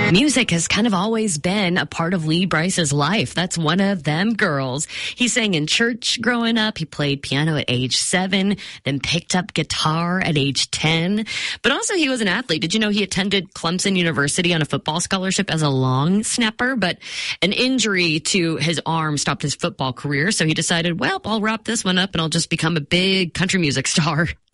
Music has kind of always been a part of Lee Brice's life. That's One of Them Girls. He sang in church growing up. He played piano at age 7, then picked up guitar at age 10. But also he was an athlete. Did you know he attended Clemson University on a football scholarship as a long snapper? But an injury to his arm stopped his football career. So he decided, well, I'll wrap this one up and I'll just become a big country music star.